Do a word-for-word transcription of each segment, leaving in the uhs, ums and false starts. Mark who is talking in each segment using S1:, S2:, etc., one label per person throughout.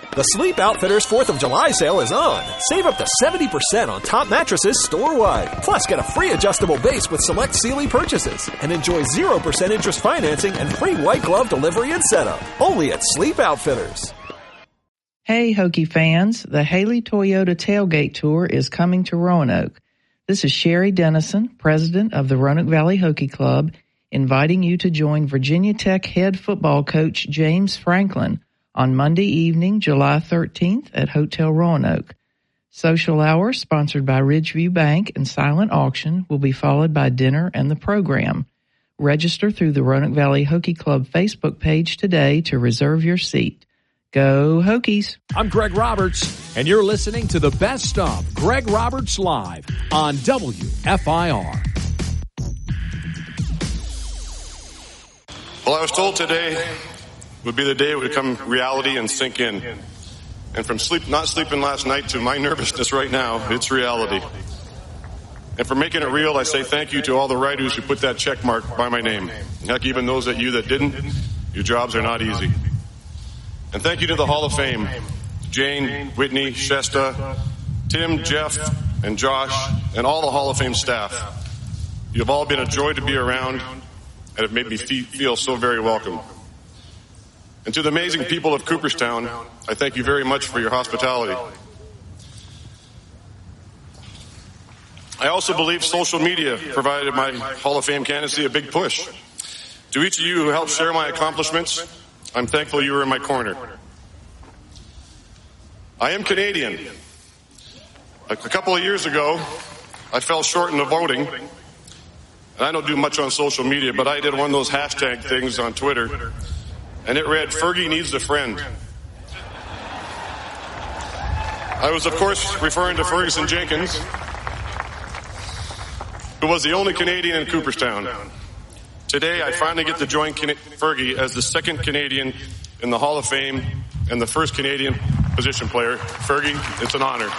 S1: The Sleep Outfitters fourth of July sale is on. Save up to seventy percent on top mattresses store-wide. Plus, get a free adjustable base with select Sealy purchases. And enjoy zero percent interest financing and free white glove delivery and setup. Only at Sleep Outfitters.
S2: Hey, Hokie fans. The Haley Toyota Tailgate Tour is coming to Roanoke. This is Sherry Dennison, president of the Roanoke Valley Hokie Club, inviting you to join Virginia Tech head football coach James Franklin on Monday evening, July thirteenth at Hotel Roanoke. Social hour, sponsored by Ridgeview Bank and Silent Auction, will be followed by dinner and the program. Register through the Roanoke Valley Hokie Club Facebook page today to reserve your seat. Go Hokies!
S3: I'm Greg Roberts, and you're listening to the best of Greg Roberts Live on W F I R.
S4: Well, I was told today would be the day it would become reality and sink in. And from sleep, not sleeping last night to my nervousness right now, it's reality. And for making it real, I say thank you to all the writers who put that check mark by my name. Heck, even those of you that didn't, your jobs are not easy. And thank you to the Hall of Fame, Jane, Whitney, Shesta, Tim, Jeff, and Josh, and all the Hall of Fame staff. You have all been a joy to be around and have made me feel so very welcome. And to the amazing people of Cooperstown, I thank you very much for your hospitality. I also believe social media provided my Hall of Fame candidacy a big push. To each of you who helped share my accomplishments, I'm thankful you were in my corner. I am Canadian. A couple of years ago, I fell short in the voting. And I don't do much on social media, but I did one of those hashtag things on Twitter. And it read, Fergie needs a friend. I was, of course, referring to Ferguson Jenkins, who was the only Canadian in Cooperstown. Today, I finally get to join Fergie as the second Canadian in the Hall of Fame and the first Canadian position player. Fergie, it's an honor.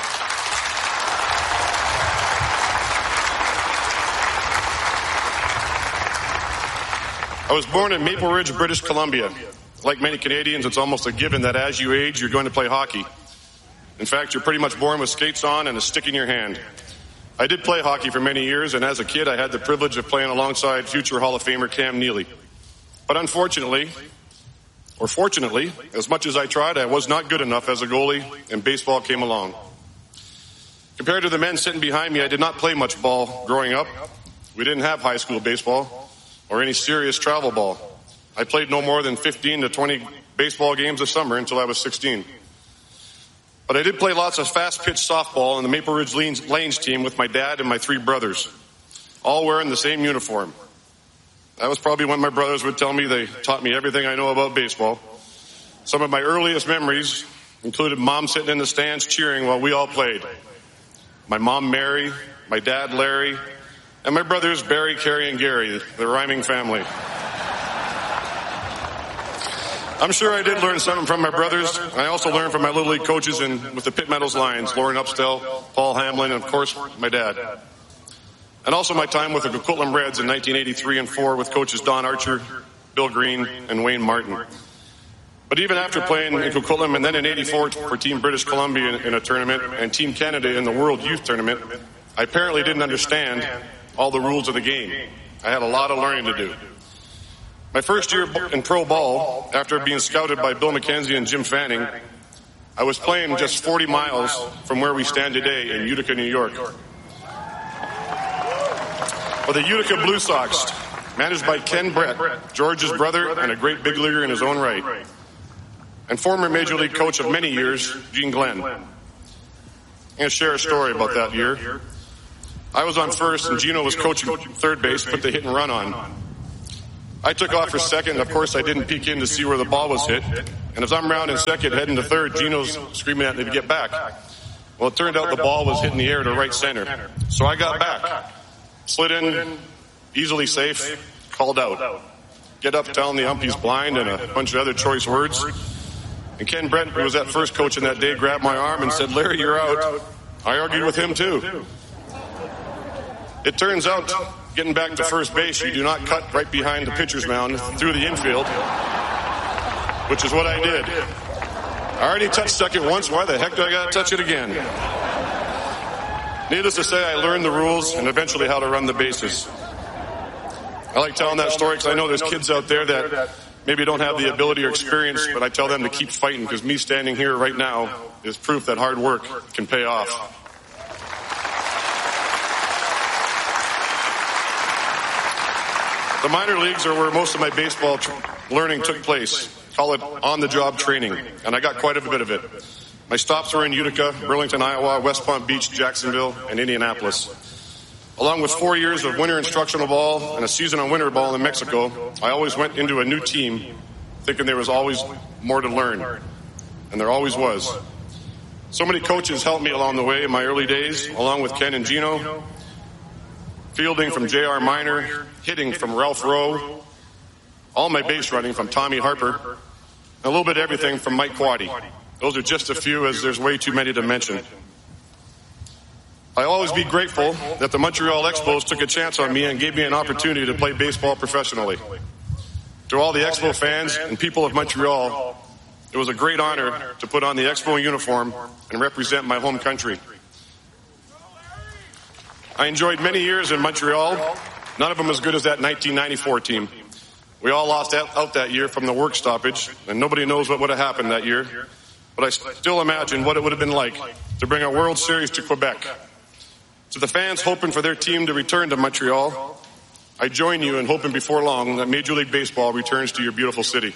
S4: I was born in Maple Ridge, British Columbia. Like many Canadians, it's almost a given that as you age, you're going to play hockey. In fact, you're pretty much born with skates on and a stick in your hand. I did play hockey for many years, and as a kid, I had the privilege of playing alongside future Hall of Famer Cam Neely. But unfortunately, or fortunately, as much as I tried, I was not good enough as a goalie, and baseball came along. Compared to the men sitting behind me, I did not play much ball growing up. We didn't have high school baseball or any serious travel ball. I played no more than fifteen to twenty baseball games a summer until I was sixteen. But I did play lots of fast-pitch softball in the Maple Ridge Lanes, Lanes team with my dad and my three brothers, all wearing the same uniform. That was probably when my brothers would tell me they taught me everything I know about baseball. Some of my earliest memories included Mom sitting in the stands cheering while we all played. My mom, Mary, my dad, Larry, and my brothers, Barry, Carrie, and Gary, the rhyming family. I'm sure I did learn something from my brothers. I also learned from my Little League coaches and with the Pitt Meadows Lions, Lauren Upstell, Paul Hamlin, and of course, my dad. And also my time with the Coquitlam Reds in nineteen eighty-three and four with coaches Don Archer, Bill Green, and Wayne Martin. But even after playing in Coquitlam and then in eighty-four for Team British Columbia in, in a tournament and Team Canada in the World Youth Tournament, I apparently didn't understand all the rules of the game. I had a lot of learning to do. My first year in pro ball, after being scouted by Bill McKenzie and Jim Fanning, I was playing just forty miles from where we stand today in Utica, New York. For the Utica Blue Sox, managed by Ken Brett, George's brother and a great big leaguer in his own right, and former Major League coach of many years, Gene Glenn. I'm going to share a story about that year. I was on first and Gino was coaching third base, put the hit and run on. I took off for second, and of course I didn't peek in to see where the ball was hit. And as I'm rounding second, heading to third, Gino's screaming at me to get back. Well, it turned out the ball was hitting the air to right center. So I got back, slid in, easily safe, called out. Get up telling the ump he's blind and a bunch of other choice words. And Ken Brett, who was that first coach in that day, grabbed my arm and said, "Larry, you're out." I argued with him too. It turns out, getting back to first base, you do not cut right behind the pitcher's mound through the infield, which is what I did. I already touched second once. Why the heck do I got to touch it again? Needless to say, I learned the rules and eventually how to run the bases. I like telling that story because I know there's kids out there that maybe don't have the ability or experience, but I tell them to keep fighting because me standing here right now is proof that hard work can pay off. The minor leagues are where most of my baseball tr- learning took place. Call it on-the-job training, and I got quite a bit of it. My stops were in Utica, Burlington, Iowa, West Palm Beach, Jacksonville, and Indianapolis. Along with four years of winter instructional ball and a season of winter ball in Mexico, I always went into a new team thinking there was always more to learn. And there always was. So many coaches helped me along the way in my early days, along with Ken and Gino. Fielding from J R Minor, hitting from Ralph Rowe, all my base running from Tommy Harper, and a little bit of everything from Mike Quaddy. Those are just a few, as there's way too many to mention. I'll always be grateful that the Montreal Expos took a chance on me and gave me an opportunity to play baseball professionally. To all the Expo fans and people of Montreal, it was a great honor to put on the Expo uniform and represent my home country. I enjoyed many years in Montreal, none of them as good as that nineteen ninety-four team. We all lost out that year from the work stoppage, and nobody knows what would have happened that year. But I still imagine what it would have been like to bring a World Series to Quebec. To the fans hoping for their team to return to Montreal, I join you in hoping before long that Major League Baseball returns to your beautiful city.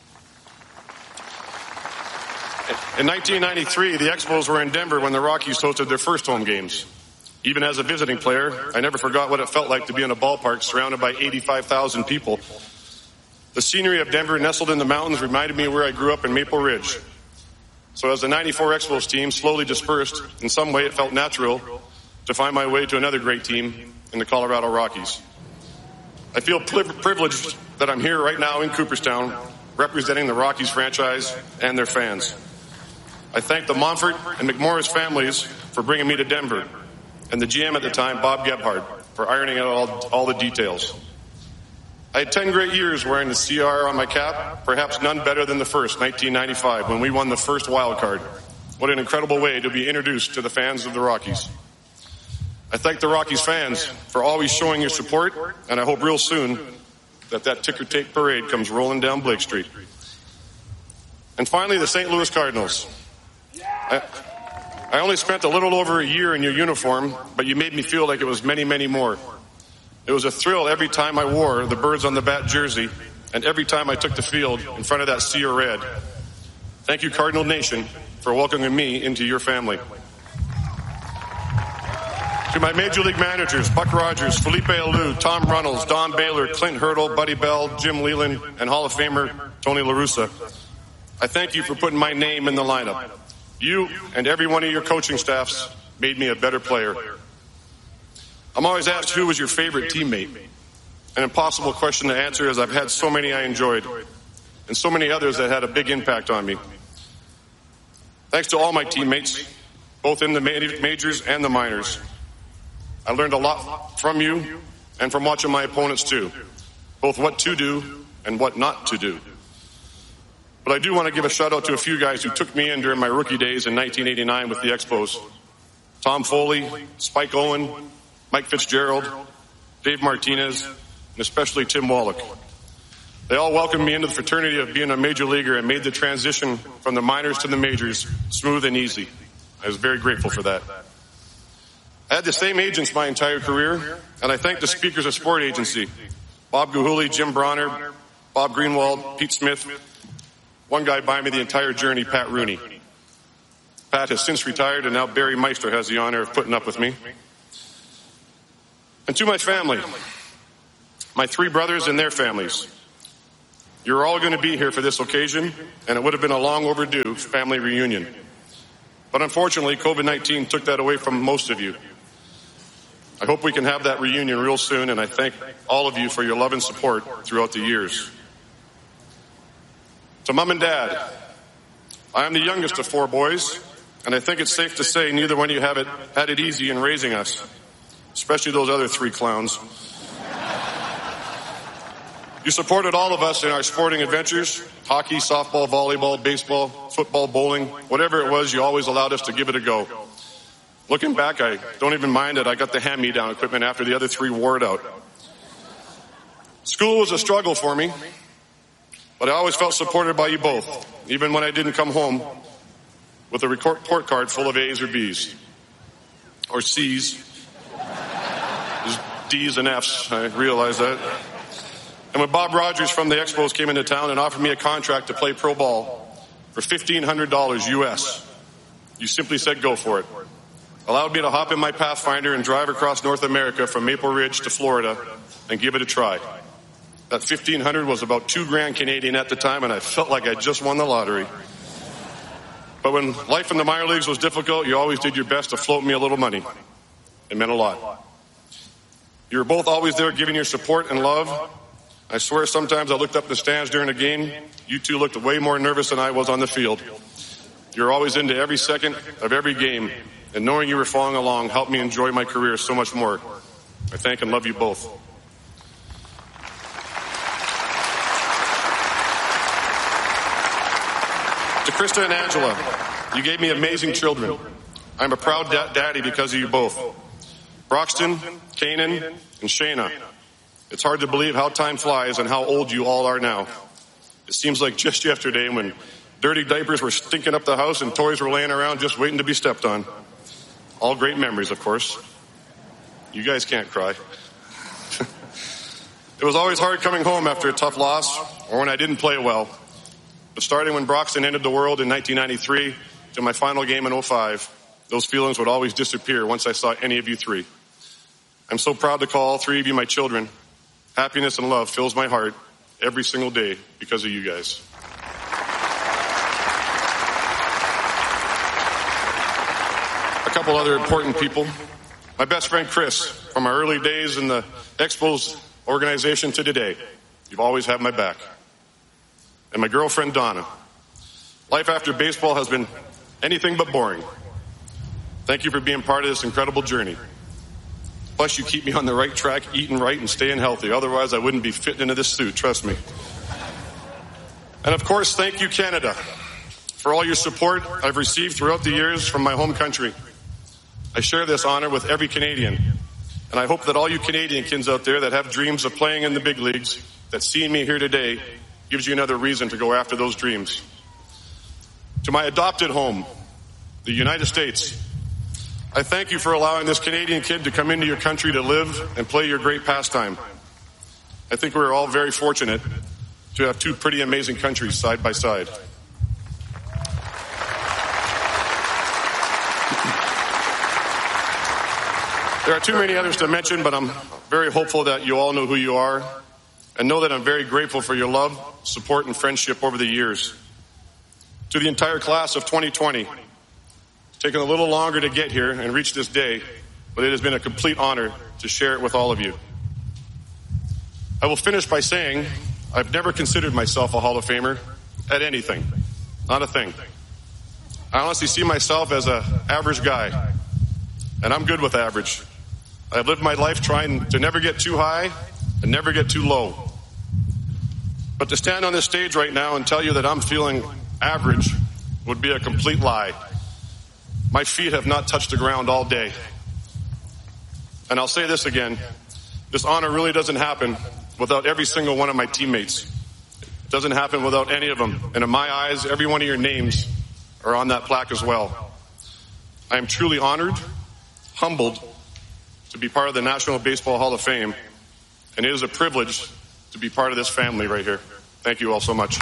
S4: In nineteen ninety-three, the Expos were in Denver when the Rockies hosted their first home games. Even as a visiting player, I never forgot what it felt like to be in a ballpark surrounded by eighty-five thousand people. The scenery of Denver, nestled in the mountains, reminded me of where I grew up in Maple Ridge. So as the ninety-four Expos team slowly dispersed, in some way it felt natural to find my way to another great team in the Colorado Rockies. I feel privileged that I'm here right now in Cooperstown, representing the Rockies franchise and their fans. I thank the Monfort and McMorris families for bringing me to Denver, and the G M at the time, Bob Gebhardt, for ironing out all, all the details. I had ten great years wearing the C R on my cap, perhaps none better than the first, nineteen ninety-five, when we won the first wild card. What an incredible way to be introduced to the fans of the Rockies. I thank the Rockies fans for always showing your support, and I hope real soon that that ticker tape parade comes rolling down Blake Street. And finally, the Saint Louis Cardinals. I, I only spent a little over a year in your uniform, but you made me feel like it was many, many more. It was a thrill every time I wore the birds on the bat jersey, and every time I took the field in front of that sea of red. Thank you, Cardinal Nation, for welcoming me into your family. To my Major League managers, Buck Rogers, Felipe Alou, Tom Runnels, Don Baylor, Clint Hurdle, Buddy Bell, Jim Leland, and Hall of Famer Tony La Russa, I thank you for putting my name in the lineup. You and every one of your coaching staffs made me a better player. I'm always asked who was your favorite teammate. An impossible question to answer, as I've had so many I enjoyed, and so many others that had a big impact on me. Thanks to all my teammates, both in the majors and the minors. I learned a lot from you and from watching my opponents too, both what to do and what not to do. But I do want to give a shout out to a few guys who took me in during my rookie days in nineteen eighty-nine with the Expos. Tom Foley, Spike Owen, Mike Fitzgerald, Dave Martinez, and especially Tim Wallach. They all welcomed me into the fraternity of being a major leaguer and made the transition from the minors to the majors smooth and easy. I was very grateful for that. I had the same agents my entire career, and I thank the Speakers of Sport Agency, Bob Guhuli, Jim Bronner, Bob Greenwald, Pete Smith. One guy by me the entire journey, Pat Rooney. Pat has since retired, and now Barry Meister has the honor of putting up with me. And to my family, my three brothers and their families, you're all going to be here for this occasion, and it would have been a long overdue family reunion. But unfortunately, COVID nineteen took that away from most of you. I hope we can have that reunion real soon, and I thank all of you for your love and support throughout the years. To Mom and Dad, I am the youngest of four boys, and I think it's safe to say neither one of you have it, had it easy in raising us, especially those other three clowns. You supported all of us in our sporting adventures, hockey, softball, volleyball, baseball, football, bowling, whatever it was, you always allowed us to give it a go. Looking back, I don't even mind that I got the hand-me-down equipment after the other three wore it out. School was a struggle for me, but I always felt supported by you both, even when I didn't come home with a report card full of A's or B's. Or C's. There's D's and F's, I realize that. And when Bob Rogers from the Expos came into town and offered me a contract to play pro ball for fifteen hundred dollars U S, you simply said go for it. Allowed me to hop in my Pathfinder and drive across North America from Maple Ridge to Florida and give it a try. That fifteen hundred dollars was about two grand Canadian at the time, and I felt like I just won the lottery. But when life in the minor leagues was difficult, you always did your best to float me a little money. It meant a lot. You were both always there giving your support and love. I swear sometimes I looked up in the stands during a game. You two looked way more nervous than I was on the field. You were always into every second of every game, and knowing you were following along helped me enjoy my career so much more. I thank and love you both. To Krista and Angela, you gave me amazing children. I'm a proud da- daddy because of you both. Broxton, Kanan, and Shayna. It's hard to believe how time flies and how old you all are now. It seems like just yesterday when dirty diapers were stinking up the house and toys were laying around just waiting to be stepped on. All great memories, of course. You guys can't cry. It was always hard coming home after a tough loss or when I didn't play well. But starting when Broxton ended the world in nineteen ninety-three to my final game in oh five, those feelings would always disappear once I saw any of you three. I'm so proud to call all three of you my children. Happiness and love fills my heart every single day because of you guys. A couple other important people. My best friend Chris, from our early days in the Expos organization to today. You've always had my back. And my girlfriend Donna. Life after baseball has been anything but boring. Thank you for being part of this incredible journey. Plus, you keep me on the right track, eating right and staying healthy. Otherwise, I wouldn't be fitting into this suit, trust me. And of course, thank you, Canada, for all your support I've received throughout the years from my home country. I share this honor with every Canadian. And I hope that all you Canadian kids out there that have dreams of playing in the big leagues, that seeing me here today gives you another reason to go after those dreams. To my adopted home, the United States, I thank you for allowing this Canadian kid to come into your country to live and play your great pastime. I think we're all very fortunate to have two pretty amazing countries side by side. There are too many others to mention, but I'm very hopeful that you all know who you are and know that I'm very grateful for your love, support, and friendship over the years. To the entire class of twenty twenty, it's taken a little longer to get here and reach this day, but it has been a complete honor to share it with all of you. I will finish by saying I've never considered myself a Hall of Famer at anything. Not a thing. I honestly see myself as an average guy, and I'm good with average. I've lived my life trying to never get too high and never get too low. But to stand on this stage right now and tell you that I'm feeling average would be a complete lie. My feet have not touched the ground all day. And I'll say this again, this honor really doesn't happen without every single one of my teammates. It doesn't happen without any of them. And in my eyes, every one of your names are on that plaque as well. I am truly honored, humbled to be part of the National Baseball Hall of Fame. And it is a privilege to be part of this family right here. Thank you all so much.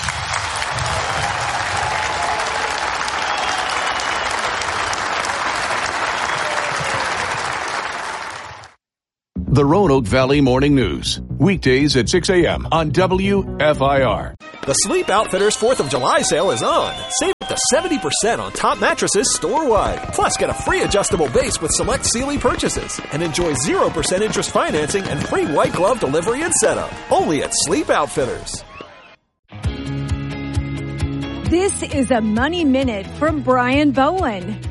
S3: The Roanoke Valley Morning News, weekdays at six a.m. on W F I R.
S1: The Sleep Outfitters fourth of July sale is on. Save up to seventy percent on top mattresses store-wide. Plus, get a free adjustable base with select Sealy purchases. And enjoy zero percent interest financing and free white glove delivery and setup. Only at Sleep Outfitters.
S5: This is a Money Minute from Brian Bowen.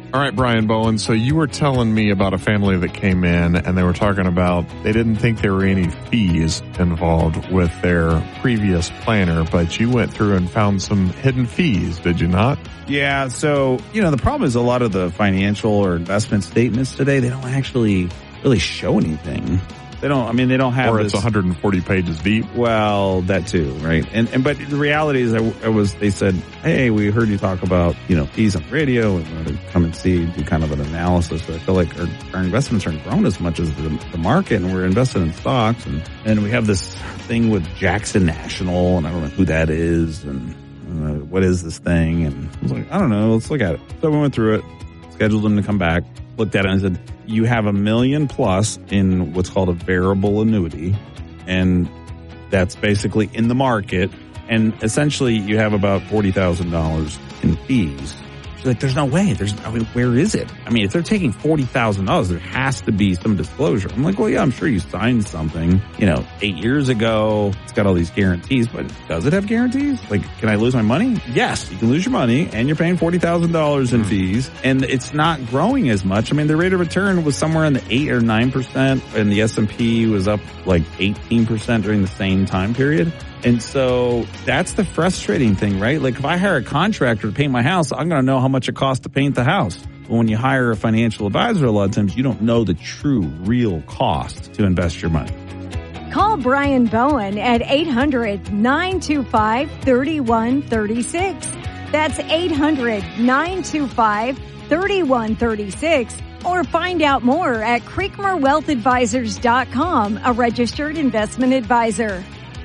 S5: All right, Brian Bowen, so you were telling me about a family that came in and they were talking about they didn't think there were any fees involved with their previous planner, but you went through and found some hidden fees, did you not?
S6: Yeah, so, you know, the problem is a lot of the financial or investment statements today, they don't actually really show anything. They don't, I mean, they don't have
S5: Or it's
S6: this,
S5: one hundred forty pages deep.
S6: Well, that too, right? And, and, but the reality is I, I was, they said, hey, we heard you talk about, you know, fees on the radio. We want to come and see, do kind of an analysis. But I feel like our, our investments aren't grown as much as the, the market, and we're invested in stocks. And, and we have this thing with Jackson National, and I don't know who that is, and uh, what is this thing? And I was like, I don't know, let's look at it. So we went through it, scheduled them to come back, looked at it and said, you have a million plus in what's called a variable annuity, and that's basically in the market, and essentially you have about forty thousand dollars in fees. She's like, there's no way. There's, I mean, where is it? I mean, if they're taking forty thousand dollars, there has to be some disclosure. I'm like, well, yeah, I'm sure you signed something, you know, eight years ago. It's got all these guarantees, but does it have guarantees? Like, can I lose my money? Yes, you can lose your money, and you're paying forty thousand dollars in fees, and it's not growing as much. I mean, the rate of return was somewhere in the eight or nine percent, and the S and P was up like eighteen percent during the same time period. And so that's the frustrating thing, right? Like if I hire a contractor to paint my house, I'm going to know how much it costs to paint the house. But when you hire a financial advisor, a lot of times you don't know the true, real cost to invest your money.
S7: Call Brian Bowen at eight hundred, nine two five, three one three six. That's eight hundred, nine two five, three one three six. Or find out more at Creekmore Wealth Advisors dot com, a registered investment advisor.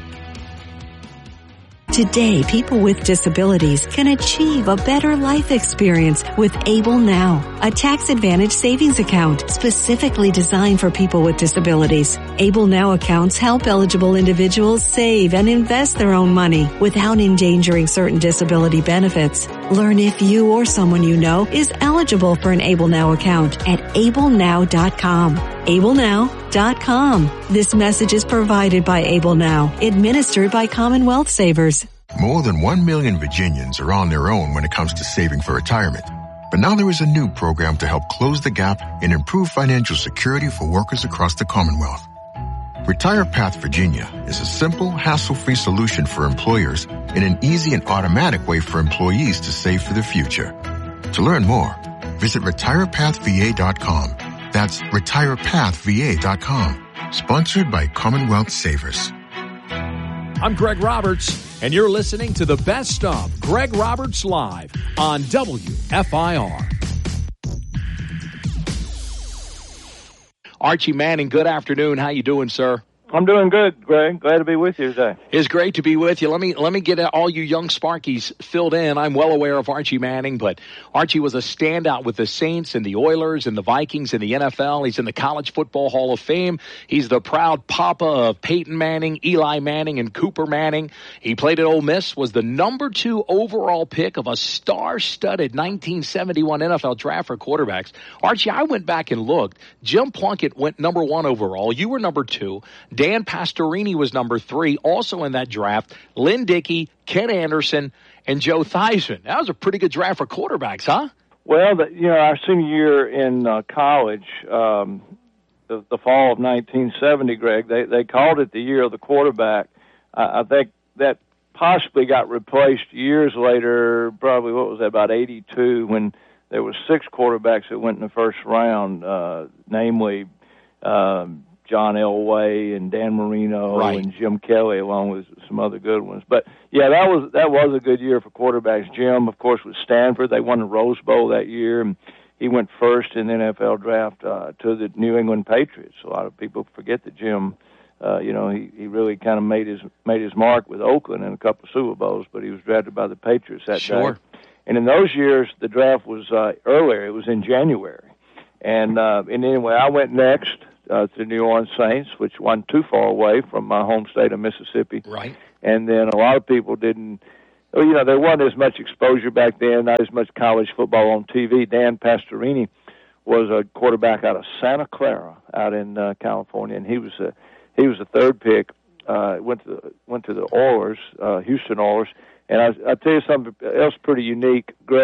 S8: Today, people with disabilities can achieve a better life experience with Able Now, a tax-advantaged savings account specifically designed for people with disabilities. Able Now accounts help eligible individuals save and invest their own money without endangering certain disability benefits. Learn if you or someone you know is eligible for an Able Now account at able now dot com. able now dot com. This message is provided by Able Now, administered by Commonwealth Savers.
S9: More than one million Virginians are on their own when it comes to saving for retirement. But now there is a new program to help close the gap and improve financial security for workers across the Commonwealth. Retire Path Virginia is a simple, hassle-free solution for employers and an easy and automatic way for employees to save for the future. To learn more, visit retire path v a dot com. That's retire path v a dot com. Sponsored by Commonwealth Savers.
S3: I'm Greg Roberts, and you're listening to the best of Greg Roberts Live on W F I R.
S10: Archie Manning, good afternoon. How you doing, sir?
S11: I'm doing good, Greg. Glad to be with you today.
S10: It's great to be with you. Let me let me get all you young Sparkies filled in. I'm well aware of Archie Manning, but Archie was a standout with the Saints and the Oilers and the Vikings in the N F L. He's in the College Football Hall of Fame. He's the proud papa of Peyton Manning, Eli Manning, and Cooper Manning. He played at Ole Miss, was the number two overall pick of a star-studded nineteen seventy-one N F L draft for quarterbacks. Archie, I went back and looked. Jim Plunkett went number one overall. You were number two. Dan Pastorini was number three, also in that draft. Lynn Dickey, Ken Anderson, and Joe Theismann. That was a pretty good draft for quarterbacks, huh?
S11: Well, the, you know, our senior year in uh, college, um, the, the fall of nineteen seventy, Greg, they, they called it the year of the quarterback. Uh, I think that possibly got replaced years later, probably, what was that, about eighty-two, when there was six quarterbacks that went in the first round, uh, namely um, John Elway and Dan Marino right. and Jim Kelly, along with some other good ones. But yeah, that was that was a good year for quarterbacks. Jim, of course, with Stanford, they won the Rose Bowl that year, and he went first in the N F L draft uh, to the New England Patriots. A lot of people forget that Jim, uh, you know, he, he really kind of made his made his mark with Oakland in a couple of Super Bowls, but he was drafted by the Patriots that
S10: sure.
S11: day. And in those years, the draft was uh, earlier. It was in January. And uh, and anyway, I went next. Uh, to the New Orleans Saints, which wasn't too far away from my home state of Mississippi.
S10: Right.
S11: And then a lot of people didn't, well, you know, there wasn't as much exposure back then, not as much college football on T V. Dan Pastorini was a quarterback out of Santa Clara, out in uh, California, and he was a he was a third pick. Uh, went to the, went to the Oilers, uh, Houston Oilers, and I, I tell you something else pretty unique, Greg.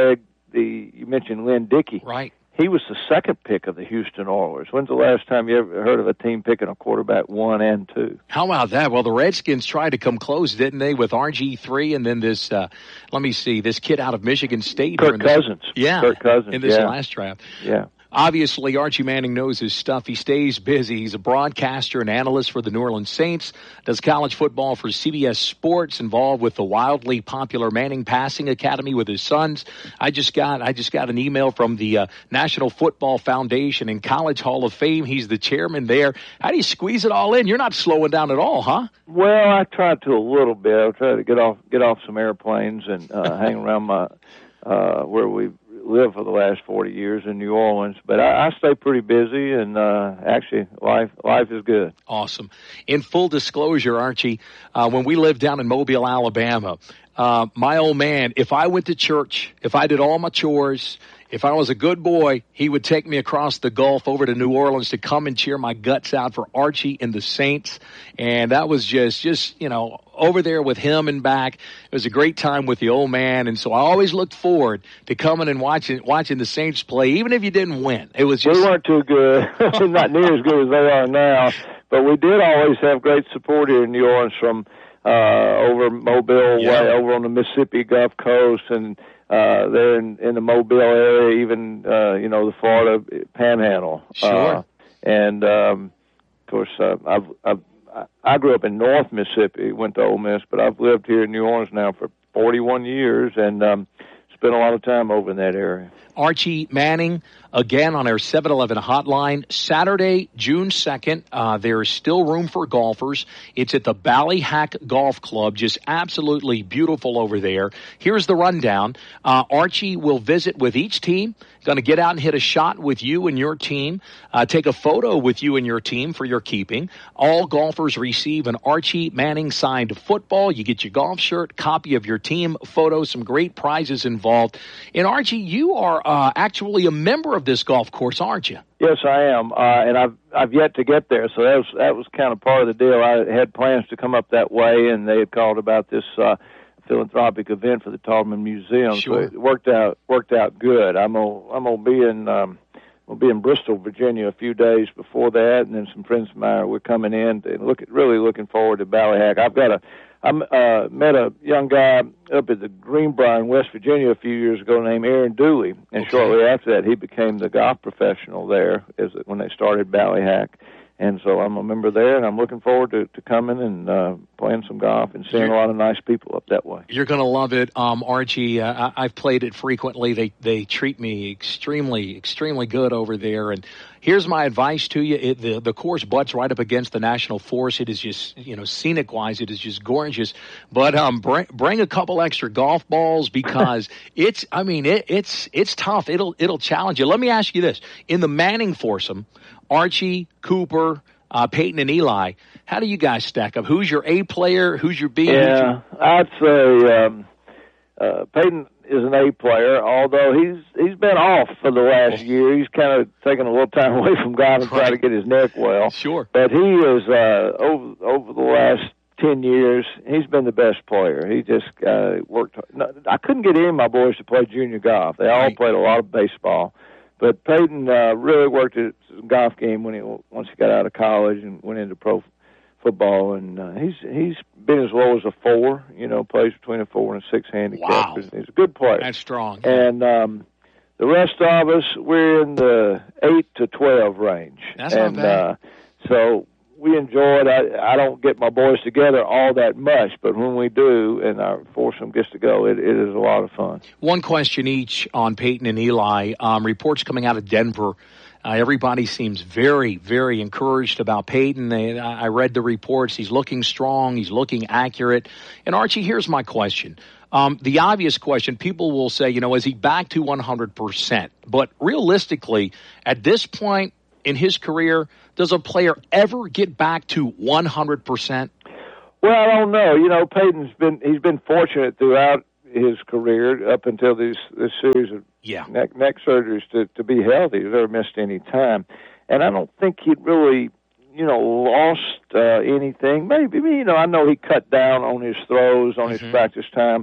S11: the you mentioned Lynn Dickey.
S10: Right.
S11: He was the second pick of the Houston Oilers. When's the last time you ever heard of a team picking a quarterback one and two?
S10: How about that? Well, the Redskins tried to come close, didn't they, with R G three and then this, uh, let me see, this kid out of Michigan State.
S11: Kirk Cousins.
S10: This, yeah.
S11: Kirk Cousins,
S10: in this
S11: yeah.
S10: last draft.
S11: Yeah.
S10: Obviously, Archie Manning knows his stuff. He stays busy. He's a broadcaster and analyst for the New Orleans Saints, does college football for C B S Sports, involved with the wildly popular Manning Passing Academy with his sons. I just got I just got an email from the uh, National Football Foundation and College Hall of Fame. He's the chairman there. How do you squeeze it all in? You're not slowing down at all, huh?
S11: Well, I tried to a little bit. I tried to get off get off some airplanes and uh, hang around my uh, where we lived for the last forty years in New Orleans, but I, I stay pretty busy, and uh, actually, life life is good.
S10: Awesome. In full disclosure, Archie, uh, when we lived down in Mobile, Alabama, uh, my old man, if I went to church, if I did all my chores, if I was a good boy, he would take me across the Gulf over to New Orleans to come and cheer my guts out for Archie and the Saints. And that was just, just, you know, over there with him and back. It was a great time with the old man. And so I always looked forward to coming and watching, watching the Saints play, even if you didn't win. It was just.
S11: We weren't too good, not near as good as they are now, but we did always have great support here in New Orleans from, uh, over Mobile,
S10: yeah.
S11: way over on the Mississippi Gulf Coast, and Uh, there in, in the Mobile area, even, uh, you know, the Florida Panhandle.
S10: Sure.
S11: Uh, and, um, of course, uh, I've, I've, I grew up in North Mississippi, went to Ole Miss, but I've lived here in New Orleans now for forty-one years, and, um, spent a lot of time over in that area.
S10: Archie Manning, again on our seven eleven hotline, Saturday, June second. Uh, there is still room for golfers. It's at the Ballyhack Golf Club, just absolutely beautiful over there. Here's the rundown. Uh, Archie will visit with each team, going to get out and hit a shot with you and your team, uh, take a photo with you and your team for your keeping. All golfers receive an Archie Manning signed football. You get your golf shirt, copy of your team photo, some great prizes involved. And Archie, you are uh, actually a member of this golf course, aren't you?
S11: Yes, I am, uh, and I've I've yet to get there. So that was that was kind of part of the deal. I had plans to come up that way, and they had called about this uh, philanthropic event for the Tallman Museum.
S10: Sure.
S11: So it worked out worked out good. I'm gonna I'm gonna be in um, we'll be in Bristol, Virginia, a few days before that, and then some friends of mine we're coming in and look really looking forward to Ballyhack. I've got a I uh, met a young guy up at the Greenbrier in West Virginia a few years ago named Aaron Dooley, and
S10: okay.
S11: shortly after that he became the golf professional there as when they started Ballyhack. And so I'm a member there, and I'm looking forward to, to coming and uh, playing some golf and seeing
S10: You're,
S11: a lot of nice people up that way.
S10: You're going to love it, um, Archie. Uh, I, I've played it frequently. They they treat me extremely, extremely good over there. And here's my advice to you: it, the the course butts right up against the National Forest. It is just, you know, scenic wise, it is just gorgeous. But um, bring bring a couple extra golf balls because it's. I mean, it, it's it's tough. It'll it'll challenge you. Let me ask you this: in the Manning foursome, Archie, Cooper, uh, Peyton, and Eli, how do you guys stack up? Who's your A player? Who's your B?
S11: Yeah, I'd say um, uh, Peyton is an A player, although he's he's been off for the last year. He's kind of taken a little time away from golf and trying to get his neck well.
S10: Sure.
S11: But he is, uh, over, over the last ten years, he's been the best player. He just uh, worked hard. No, I couldn't get any of my boys to play junior golf. They all
S10: Right.
S11: played a lot of baseball. But Peyton uh, really worked at his golf game when he once he got out of college and went into pro f- football, and uh, he's he's been as low as a four. You know, plays between a four and a six handicap.
S10: Wow.
S11: He's a good player.
S10: That's strong.
S11: And um, the rest of us, we're in the eight to twelve range.
S10: That's not
S11: and,
S10: bad.
S11: Uh, so we enjoy it. I, I don't get my boys together all that much, but when we do, and our foursome gets to go, it, it is a lot of fun.
S10: One question each on Peyton and Eli. Um, reports coming out of Denver. Uh, everybody seems very, very encouraged about Peyton. They, I read the reports. He's looking strong. He's looking accurate. And, Archie, here's my question. Um, the obvious question, people will say, you know, is he back to one hundred percent? But realistically, at this point in his career, does a player ever get back to one hundred percent?
S11: Well, I don't know. You know, Peyton's been he's been fortunate throughout his career up until this this series of
S10: yeah.
S11: neck neck surgeries to to be healthy. He's never missed any time, and I don't think he'd really, you know, lost uh, anything. Maybe, you know, I know he cut down on his throws, on
S10: mm-hmm.
S11: his practice time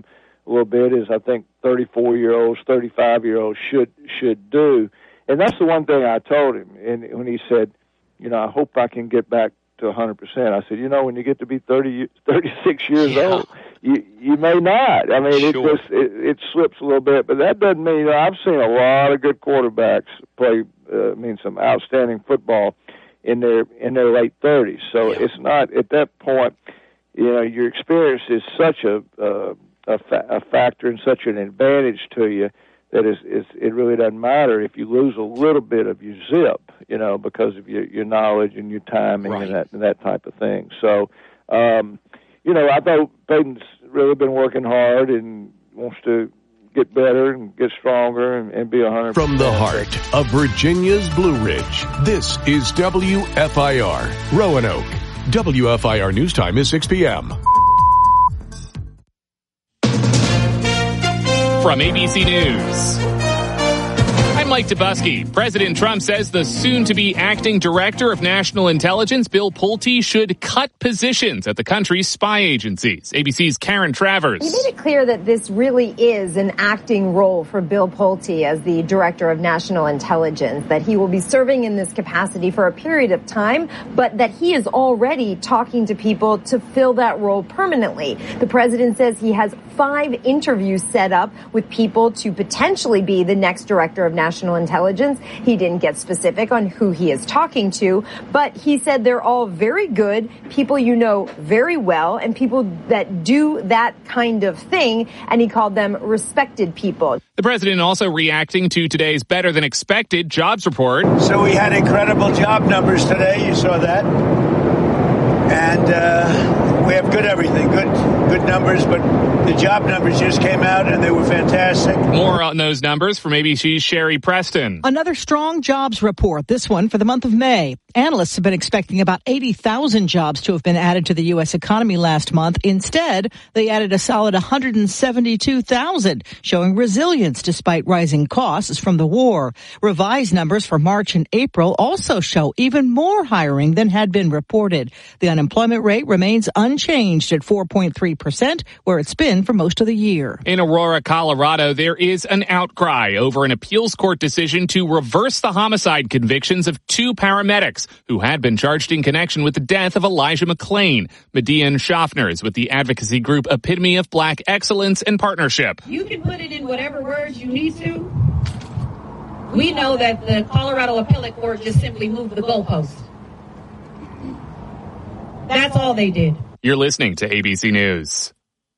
S11: a little bit, as I think thirty-four-year-olds, thirty-five-year-olds should should do. And that's the one thing I told him. And when he said, you know, I hope I can get back to one hundred percent. I said, you know, when you get to be thirty, thirty-six years yeah. old, you you may not. I mean, sure. it just it, it slips a little bit, but that doesn't mean, you know, I've seen a lot of good quarterbacks play. Uh, I mean, some outstanding football in their in their late thirties. So yeah. it's not at that point. You know, your experience is such a uh, a, fa- a factor and such an advantage to you that is, is it really doesn't matter if you lose a little bit of your zip, you know, because of your, your knowledge and your timing right. and that and that type of thing. So, um, you know, I thought Peyton's really been working hard and wants to get better and get stronger and, and be a hundred.
S12: From the heart of Virginia's Blue Ridge, this is W F I R Roanoke. W F I R News Time is six p.m.
S13: From A B C News, I'm Mike Dubusky. President Trump says the soon-to-be acting director of national intelligence, Bill Pulte, should cut positions at the country's spy agencies. A B C's Karen Travers.
S14: He made it clear that this really is an acting role for Bill Pulte as the director of national intelligence, that he will be serving in this capacity for a period of time, but that he is already talking to people to fill that role permanently. The president says he has five interviews set up with people to potentially be the next director of national intelligence. He didn't get specific on who he is talking to, but he said they're all very good, people you know very well, and people that do that kind of thing, and he called them respected people.
S13: The president also reacting to today's better than expected jobs report.
S15: So we had incredible job numbers today. You saw that. And uh, we have good everything, good good numbers, but the job numbers just came out and they were fantastic.
S13: More on those numbers from A B C's Sherry Preston.
S16: Another strong jobs report, this one for the month of May. Analysts have been expecting about eighty thousand jobs to have been added to the U S economy last month. Instead, they added a solid one hundred seventy-two thousand, showing resilience despite rising costs from the war. Revised numbers for March and April also show even more hiring than had been reported. The unemployment rate remains unchanged at four point three percent, where it's been for most of the year.
S13: In Aurora, Colorado, there is an outcry over an appeals court decision to reverse the homicide convictions of two paramedics who had been charged in connection with the death of Elijah McClain. Median Schaffner is with the advocacy group Epitome of Black Excellence and Partnership.
S17: You can put it in whatever words you need to. We know that the Colorado Appellate Court just simply moved the goalpost. That's all they did.
S13: You're listening to A B C News.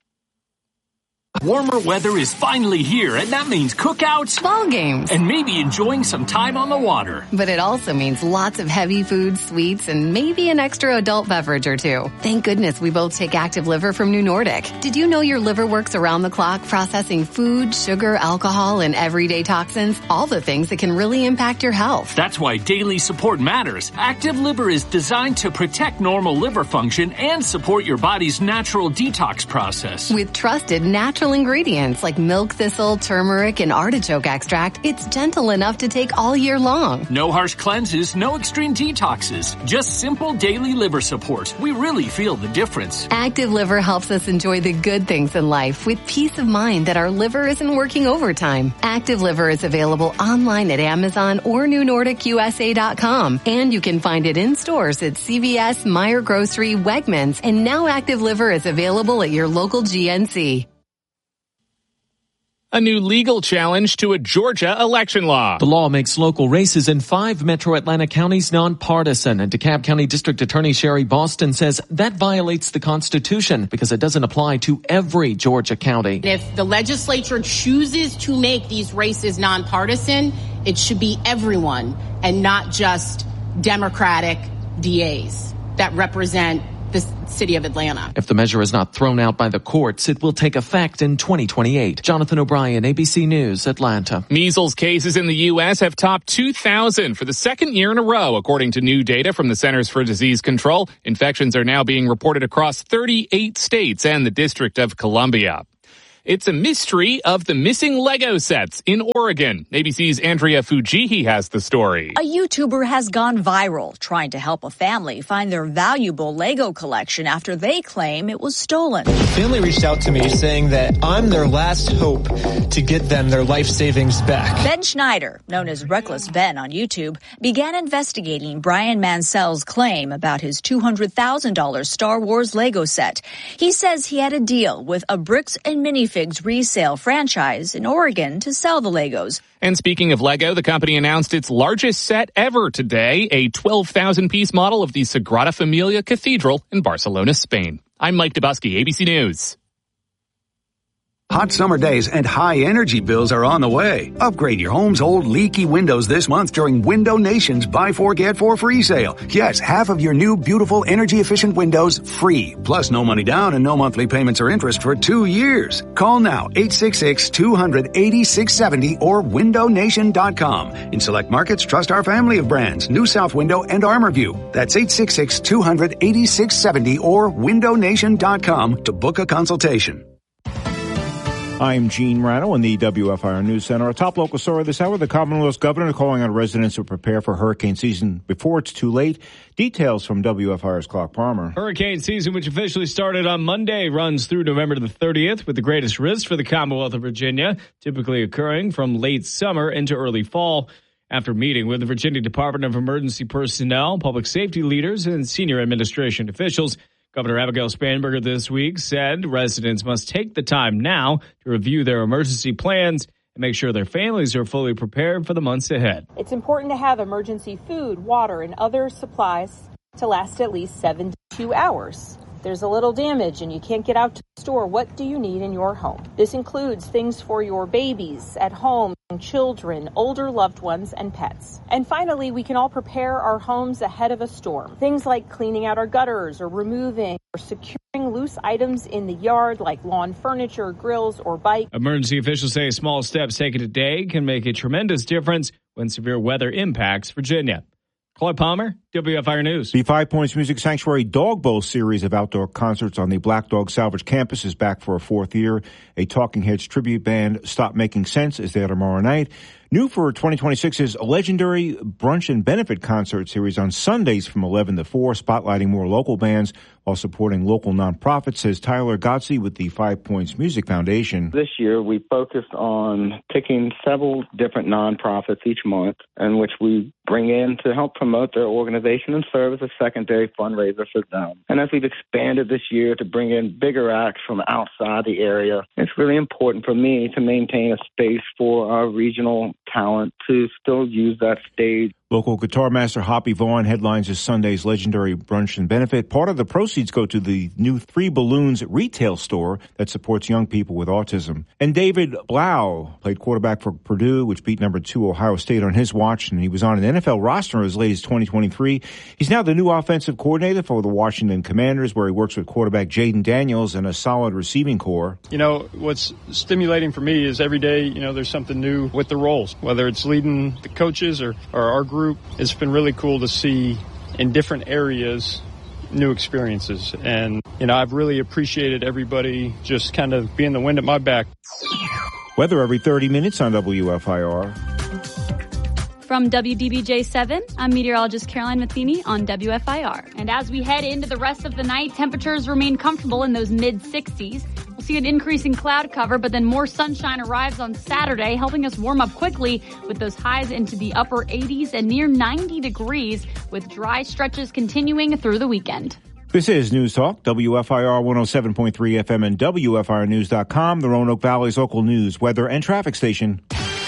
S18: Warmer weather is finally here, and that means cookouts,
S19: ball games,
S18: and maybe enjoying some time on the water.
S19: But it also means lots of heavy foods, sweets, and maybe an extra adult beverage or two. Thank goodness we both take Active Liver from New Nordic. Did you know your liver works around the clock processing food, sugar, alcohol, and everyday toxins? All the things that can really impact your health.
S18: That's why daily support matters. Active Liver is designed to protect normal liver function and support your body's natural detox process.
S19: With trusted natural ingredients like milk thistle, turmeric, and artichoke extract, it's gentle enough to take all year long.
S18: No harsh cleanses, no extreme detoxes, just simple daily liver support. We really feel the difference.
S19: Active Liver helps us enjoy the good things in life with peace of mind that our liver isn't working overtime. Active Liver is available online at Amazon or New Nordic U S A dot com, and you can find it in stores at C V S, Meijer Grocery, Wegmans, and now Active Liver is available at your local G N C.
S13: A new legal challenge to a Georgia election law.
S20: The law makes local races in five metro Atlanta counties nonpartisan, and DeKalb County District Attorney Sherry Boston says that violates the Constitution because it doesn't apply to every Georgia county.
S21: If the legislature chooses to make these races nonpartisan, it should be everyone and not just Democratic D As that represent the city of Atlanta.
S20: If the measure is not thrown out by the courts, it will take effect in twenty twenty-eight. Jonathan O'Brien, A B C News, Atlanta.
S13: Measles cases in the U S have topped two thousand for the second year in a row, according to new data from the Centers for Disease Control. Infections are now being reported across thirty-eight states and the District of Columbia. It's a mystery of the missing Lego sets in Oregon. A B C's Andrea Fujihi has the story.
S2: A YouTuber has gone viral trying to help a family find their valuable Lego collection after they claim it was stolen.
S22: The family reached out to me saying that I'm their last hope to get them their life savings back.
S2: Ben Schneider, known as Reckless Ben on YouTube, began investigating Brian Mansell's claim about his two hundred thousand dollars Star Wars Lego set. He says he had a deal with a Bricks and Minifigs resale franchise in Oregon to sell the Legos.
S13: And speaking of Lego, the company announced its largest set ever today, a twelve thousand piece model of the Sagrada Familia Cathedral in Barcelona, Spain. I'm Mike Dubusky, A B C News.
S23: Hot summer days and high energy bills are on the way. Upgrade your home's old leaky windows this month during Window Nation's Buy Four Get Four free sale. Yes, half of your new beautiful energy efficient windows free. Plus no money down and no monthly payments or interest for two years. Call now eight six six, two hundred, eighty-six seventy or window nation dot com. In select markets, trust our family of brands, New South Window and Armorview. That's eight six six, two hundred, eighty-six seventy or window nation dot com to book a consultation.
S24: I'm Gene Rano in the W F I R News Center. Our top local story this hour, the Commonwealth's governor calling on residents to prepare for hurricane season before it's too late. Details from W F I R's Clark Palmer.
S25: Hurricane season, which officially started on Monday, runs through November the thirtieth with the greatest risk for the Commonwealth of Virginia, typically occurring from late summer into early fall. After meeting with the Virginia Department of Emergency Personnel, public safety leaders, and senior administration officials, Governor Abigail Spanberger this week said residents must take the time now to review their emergency plans and make sure their families are fully prepared for the months ahead.
S26: It's important to have emergency food, water, and other supplies to last at least seventy-two hours. There's a little damage and you can't get out to the store. What do you need in your home? This includes things for your babies at home, children, older loved ones, and pets. And finally, we can all prepare our homes ahead of a storm. Things like cleaning out our gutters or removing or securing loose items in the yard like lawn furniture, grills, or bikes.
S25: Emergency officials say small steps taken today can make a tremendous difference when severe weather impacts Virginia. Claude Palmer, W F I R News.
S24: The Five Points Music Sanctuary Dog Bowl series of outdoor concerts on the Black Dog Salvage campus is back for a fourth year. A Talking Heads tribute band, Stop Making Sense, is there tomorrow night. New for twenty twenty-six is a legendary brunch and benefit concert series on Sundays from eleven to four, spotlighting more local bands while supporting local nonprofits, says Tyler Gotze with the Five Points Music Foundation.
S27: This year, we focused on picking several different nonprofits each month in which we bring in to help promote their organization and serve as a secondary fundraiser for them. And as we've expanded this year to bring in bigger acts from outside the area, it's really important for me to maintain a space for our regional talent to still use that stage.
S24: Local guitar master Hoppy Vaughn headlines this Sunday's legendary brunch and benefit. Part of the proceeds go to the new Three Balloons retail store that supports young people with autism. And David Blau played quarterback for Purdue, which beat number two Ohio State on his watch, and he was on an N F L roster as late as twenty twenty-three. He's now the new offensive coordinator for the Washington Commanders, where he works with quarterback Jaden Daniels and a solid receiving core.
S28: You know, what's stimulating for me is every day, you know, there's something new with the roles, whether it's leading the coaches or, or our group. It's been really cool to see in different areas new experiences. And, you know, I've really appreciated everybody just kind of being the wind at my back.
S24: Weather every thirty minutes on W F I R.
S29: From W D B J seven, I'm meteorologist Caroline Matheny on W F I R. And as we head into the rest of the night, temperatures remain comfortable in those mid sixties. We'll see an increase in cloud cover, but then more sunshine arrives on Saturday, helping us warm up quickly with those highs into the upper eighties and near ninety degrees, with dry stretches continuing through the weekend.
S24: This is News Talk, W F I R one oh seven point three F M and W F I R news dot com, the Roanoke Valley's local news, weather, and traffic station.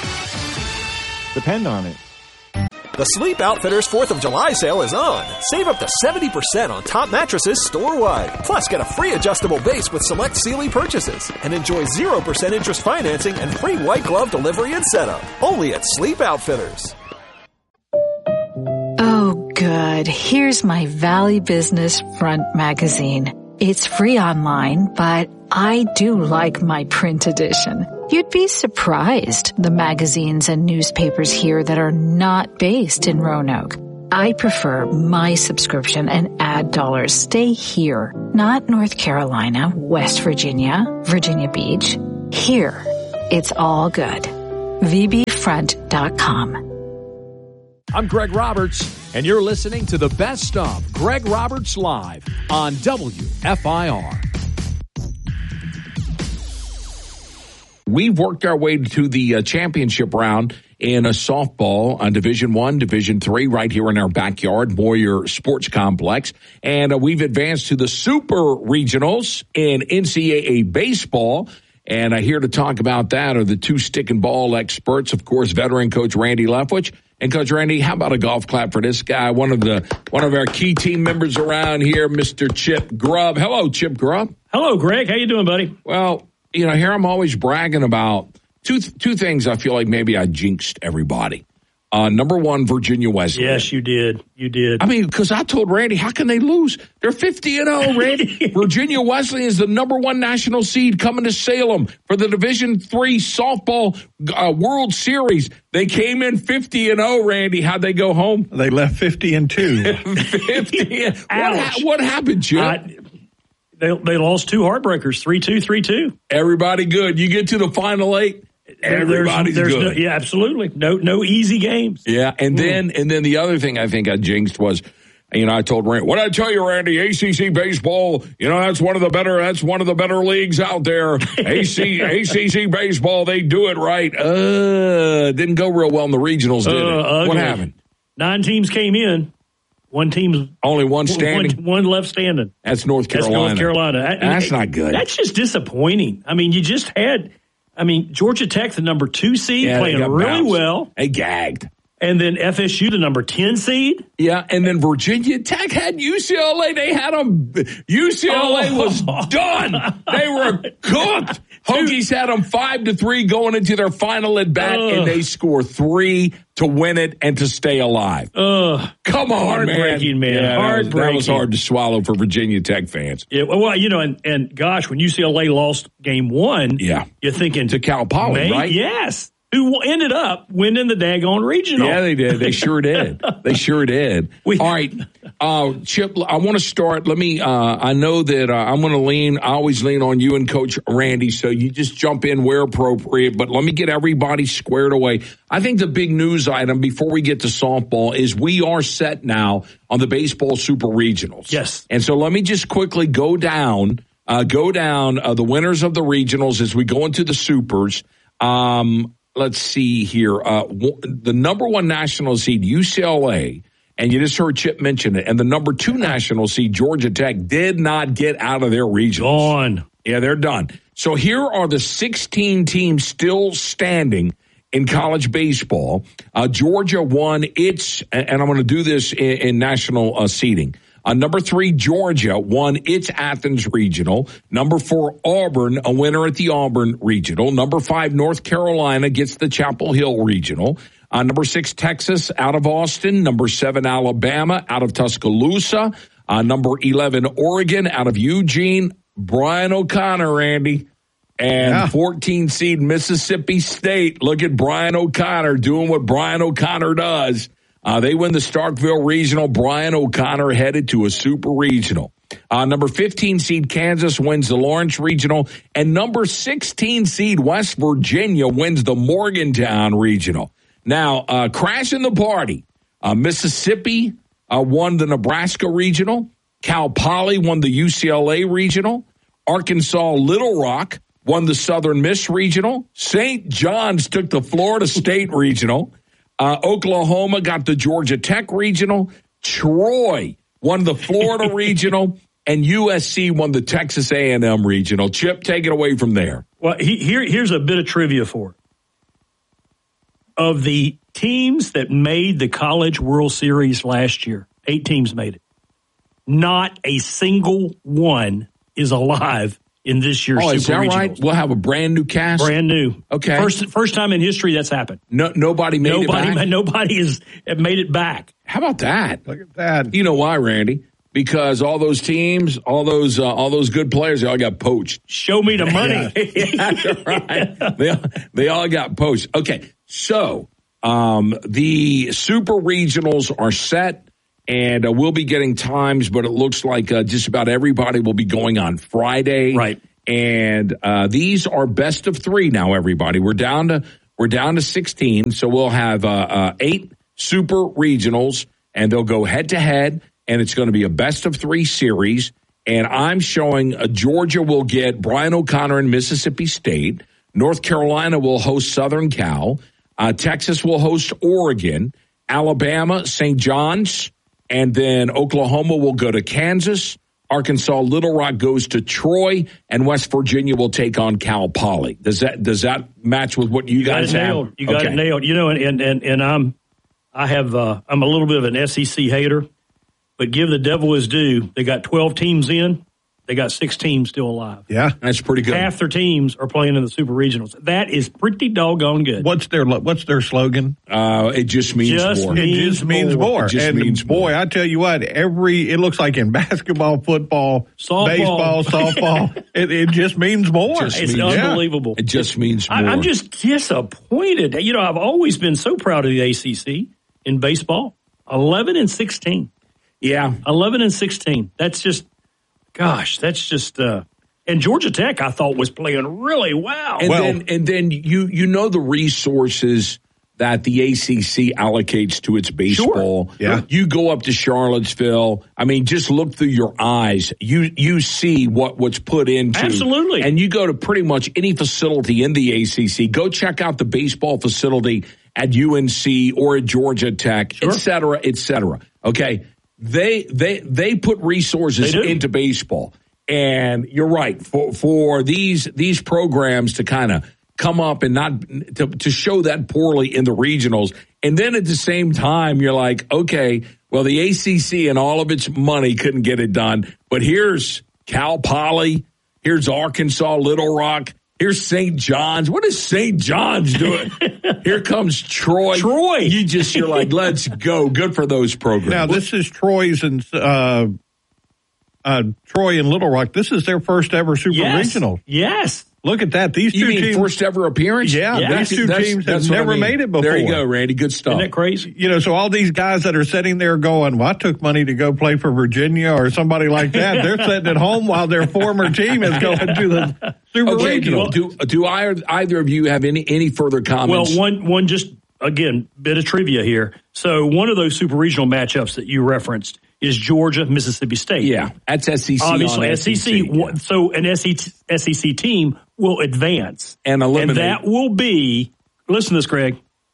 S24: Depend on it.
S1: The Sleep Outfitters fourth of July sale is on. Save up to seventy percent on top mattresses store-wide. Plus, get a free adjustable base with select Sealy purchases. And enjoy zero percent interest financing and free white glove delivery and setup. Only at Sleep Outfitters.
S30: Oh, good. Here's my Valley Business Front magazine. It's free online, but I do like my print edition. You'd be surprised, the magazines and newspapers here that are not based in Roanoke. I prefer my subscription and ad dollars stay here, not North Carolina, West Virginia, Virginia Beach. Here, it's all good. V B front dot com.
S3: I'm Greg Roberts, and you're listening to the best of Greg Roberts Live on W F I R.
S4: We've worked our way to the uh, championship round in a softball on Division One, Division Three, right here in our backyard, Moyer Sports Complex, and uh, we've advanced to the Super Regionals in N C double A baseball. And uh, here to talk about that are the two stick and ball experts, of course, veteran coach Randy Leftwich. And Coach Randy, how about a golf clap for this guy, one of the one of our key team members around here, Mister Chip Grubb. Hello, Chip Grubb.
S5: Hello, Greg. How you doing, buddy?
S4: Well, you know, here I'm always bragging about two two things I feel like maybe I jinxed everybody. Uh, number one, Virginia Wesleyan.
S5: Yes, you did. You did.
S4: I mean, because I told Randy, how can they lose? They're fifty and oh, Randy. Virginia Wesleyan is the number one national seed coming to Salem for the Division Three softball uh, World Series. They came in fifty and oh, Randy. How'd they go home?
S6: They left fifty and two.
S4: fifty. What, ha- what happened, Chip?
S5: I, they, they lost two heartbreakers, three two, three two.
S4: Everybody good. You get to the final eight. Everybody's
S5: there's, there's
S4: good.
S5: No, yeah, absolutely. No, no easy games.
S4: Yeah, and mm. then and then the other thing I think I jinxed was, you know, I told Randy, what did I tell you, Randy? A C C baseball, you know, that's one of the better. That's one of the better leagues out there. A C, A C C baseball, they do it right. Uh, didn't go real well in the regionals, did uh, it? Ugly. What happened?
S5: Nine teams came in. One team's
S4: only one standing.
S5: One, one left standing.
S4: That's North Carolina.
S5: That's North Carolina. That,
S4: that's
S5: it,
S4: not good.
S5: That's just disappointing. I mean, you just had. I mean, Georgia Tech, the number two seed, yeah, playing really bounced. well.
S4: They gagged.
S5: And then F S U, the number ten seed.
S4: Yeah, and then Virginia Tech had U C L A. They had them. U C L A oh. was done. They were cooked. Hokies had them five to three going into their final at bat, uh, and they score three to win it and to stay alive.
S5: Uh,
S4: Come on,
S5: heartbreaking, man.
S4: man. Yeah,
S5: heartbreaking.
S4: That was, that was hard to swallow for Virginia Tech fans.
S5: Yeah, well, you know, and, and gosh, when U C L A lost game one,
S4: yeah,
S5: you're thinking
S4: to Cal Poly,
S5: May,
S4: right?
S5: Yes. Who ended up winning the daggone regional.
S4: Yeah, they did. They sure did. They sure did. We, All right, uh, Chip, I want to start. Let me, uh, I know that uh, I'm going to lean, I always lean on you and Coach Randy, so you just jump in where appropriate, but let me get everybody squared away. I think the big news item before we get to softball is we are set now on the baseball super regionals.
S5: Yes.
S4: And so let me just quickly go down, uh, go down uh, the winners of the regionals as we go into the supers. Um, Let's see here. Uh, the number one national seed, U C L A, and you just heard Chip mention it, and the number two national seed, Georgia Tech, did not get out of their regionals.
S5: Gone.
S4: Yeah, they're done. So here are the sixteen teams still standing in college baseball. Uh, Georgia won its, and I'm going to do this in, in national uh, seeding. Uh, number three, Georgia won its Athens Regional. Number four, Auburn, a winner at the Auburn Regional. Number five, North Carolina gets the Chapel Hill Regional. Uh, number six, Texas out of Austin. Number seven, Alabama out of Tuscaloosa. Uh, number eleven, Oregon out of Eugene. Brian O'Connor, Randy. And yeah. fourteen seed Mississippi State. Look at Brian O'Connor doing what Brian O'Connor does. Uh, they win the Starkville Regional. Brian O'Connor headed to a super regional. Uh, number fifteen seed Kansas wins the Lawrence Regional. And number sixteen seed West Virginia wins the Morgantown Regional. Now, uh, crashing the party. Uh, Mississippi uh, won the Nebraska Regional. Cal Poly won the U C L A Regional. Arkansas Little Rock won the Southern Miss Regional. Saint John's took the Florida State Regional. Uh, Oklahoma got the Georgia Tech Regional. Troy won the Florida Regional. And U S C won the Texas A and M Regional. Chip, take it away from there.
S5: Well, he, here, here's a bit of trivia for it. Of the teams that made the College World Series last year, eight teams made it. Not a single one is alive in this year's
S4: oh,
S5: Super
S4: is that
S5: Regionals.
S4: Right? We'll have a brand new cast?
S5: Brand new.
S4: Okay.
S5: First first time in history that's happened.
S4: No, nobody made
S5: nobody,
S4: it back?
S5: Nobody has made it back.
S4: How about that?
S6: Look at that.
S4: You know why, Randy? Because all those teams, all those uh, all those good players, they all got poached.
S5: Show me the money.
S4: Yeah, right. They all, they all got poached. Okay, so um, the Super Regionals are set. And uh, we'll be getting times, but it looks like uh, just about everybody will be going on Friday.
S5: Right.
S4: And uh, these are best of three now, everybody. We're down to we're down to sixteen, so we'll have uh, uh, eight super regionals, and they'll go head-to-head, and it's going to be a best of three series. And I'm showing uh, Georgia will get Brian O'Connor and Mississippi State. North Carolina will host Southern Cal. Uh, Texas will host Oregon. Alabama, Saint John's. And then Oklahoma will go to Kansas. Arkansas, Little Rock goes to Troy. And West Virginia will take on Cal Poly. Does that does that match with what you,
S5: you
S4: guys
S5: got it
S4: have?
S5: nailed. You got
S4: okay.
S5: it nailed. You know, and and and I'm I have uh, I'm a little bit of an S E C hater. But give the devil his due. They got twelve teams in. They got six teams still alive.
S6: Yeah,
S4: that's pretty good.
S5: Half their teams are playing in the Super Regionals. That is pretty doggone good.
S6: What's their What's their slogan?
S4: Uh, it just means
S5: just
S4: more.
S5: Means
S6: it just means more.
S4: more. It just
S6: and
S4: means
S6: boy,
S4: more.
S6: I tell you what, every it looks like in basketball, football,
S5: softball.
S6: baseball, softball. it, it just means more.
S5: Just it's means, unbelievable.
S4: Yeah. It just means more.
S5: I, I'm just disappointed. You know, I've always been so proud of the A C C in baseball. Eleven and sixteen.
S4: Yeah.
S5: eleven and sixteen. That's just, gosh, that's just, uh, and Georgia Tech, I thought, was playing really well.
S4: And
S5: well,
S4: then, and then you, you know the resources that the A C C allocates to its baseball.
S6: Sure. Yeah.
S4: You go up to Charlottesville. I mean, just look through your eyes. You, you see what, what's put into.
S5: Absolutely.
S4: And you go to pretty much any facility in the A C C. Go check out the baseball facility at U N C or at Georgia Tech,
S5: sure.
S4: et cetera, et cetera. Okay. They they they put resources
S5: they
S4: into baseball, and you're right for for these these programs to kind of come up and not to, to show that poorly in the regionals, and then at the same time you're like, okay, well the A C C and all of its money couldn't get it done, but here's Cal Poly, here's Arkansas Little Rock. Here's Saint John's. What is Saint John's doing? Here comes Troy.
S5: Troy.
S4: You just, you're like, let's go. Good for those programs.
S6: Now, this is Troy's and uh, uh, Troy and Little Rock. This is their first ever Super
S5: yes.
S6: Regional.
S5: Yes.
S6: Look at that. These
S4: you
S6: two
S4: mean
S6: teams.
S4: First ever appearance?
S6: Yeah.
S5: Yeah.
S6: These two
S4: That's,
S6: teams
S4: that's
S6: have never
S4: I mean.
S6: made it before.
S4: There you go, Randy. Good stuff.
S5: Isn't that crazy?
S6: You know, so all these guys that are sitting there going, well, I took money to go play for Virginia or somebody like that. They're sitting at home while their former team is going to the Super
S4: okay,
S6: Regional.
S4: Do, do I, either of you have any, any further comments?
S5: Well, one, one just, again, bit of trivia here. So one of those Super Regional matchups that you referenced is Georgia, Mississippi State.
S4: Yeah, that's S E C.
S5: Obviously,
S4: on
S5: S E C.
S4: Yeah.
S5: So an S E C team will advance.
S4: And eliminate.
S5: And that will be, listen to this, Greg,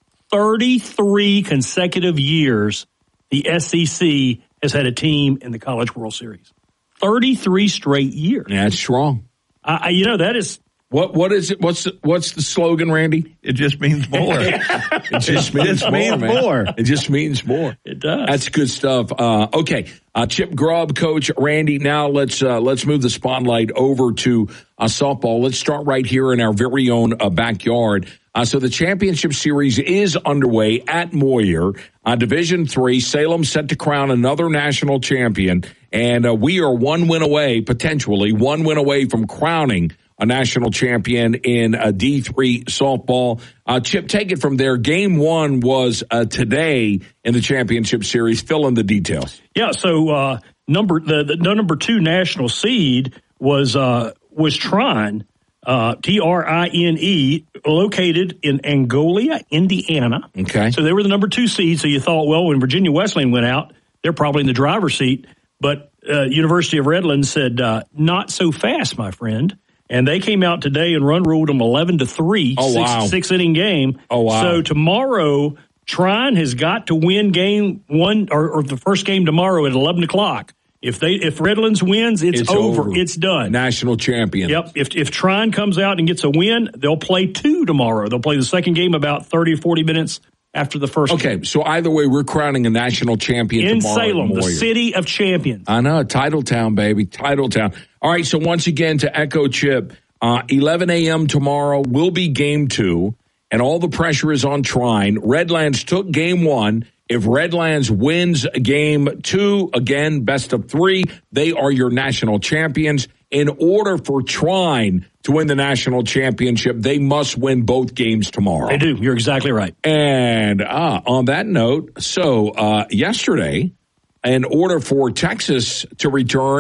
S5: thirty-three consecutive years the S E C has had a team in the College World Series. thirty-three straight years.
S4: Yeah, that's strong.
S5: I, you know, that is.
S4: What what is it? What's the, what's the slogan, Randy?
S6: It just means more.
S4: It just means,
S6: it just
S4: more,
S6: means
S4: man.
S6: more.
S4: It just means more.
S5: It does.
S4: That's good stuff. Uh, okay, uh, Chip Grubb, Coach Randy. Now let's uh, let's move the spotlight over to uh, softball. Let's start right here in our very own uh, backyard. Uh, so the championship series is underway at Moyer. Uh, Division three, Salem set to crown another national champion, and uh, we are one win away, potentially one win away from crowning a national champion in a D three softball. Uh, Chip, take it from there. Game one was uh, today in the championship series. Fill in the details.
S5: Yeah, so uh, number the, the number two national seed was uh, was Trine, uh, T R I N E, located in Angola, Indiana.
S4: Okay.
S5: So they were the number two seed. So you thought, well, when Virginia Wesleyan went out, they're probably in the driver's seat. But uh, University of Redlands said, uh, not so fast, my friend. And they came out today and run ruled them eleven to three,
S4: oh,
S5: six,
S4: wow.
S5: six inning game.
S4: Oh, wow.
S5: So tomorrow, Trine has got to win game one or, or the first game tomorrow at eleven o'clock. If they if Redlands wins, it's,
S4: It's
S5: over.
S4: over.
S5: It's done.
S4: National champion.
S5: Yep. If if Trine comes out and gets a win, they'll play two tomorrow. They'll play the second game about thirty or forty minutes after the first
S4: Okay,
S5: game.
S4: so either way, we're crowning a national champion
S5: In
S4: tomorrow.
S5: Salem,
S4: at
S5: the
S4: Moyer.
S5: city of champions.
S4: I know, Titletown, baby, Titletown. All right, so once again, to echo Chip, uh, eleven a.m. tomorrow will be game two, and all the pressure is on Trine. Redlands took game one. If Redlands wins game two, again, best of three, they are your national champions. In order for Trine to win the national championship, they must win both games tomorrow.
S5: They do. You're exactly right.
S4: And uh, on that note, so uh, yesterday, in order for Texas to return